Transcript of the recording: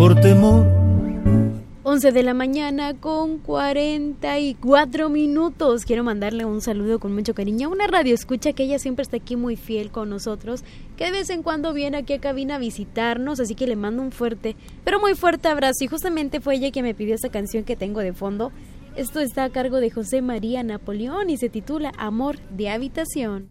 por temor. 11 de la mañana con 44 minutos. Quiero mandarle un saludo con mucho cariño a una radio escucha que ella siempre está aquí muy fiel con nosotros, que de vez en cuando viene aquí a cabina a visitarnos, así que le mando un fuerte, pero muy fuerte abrazo. Y justamente fue ella que me pidió esa canción que tengo de fondo. Esto está a cargo de José María Napoleón y se titula Amor de Habitación.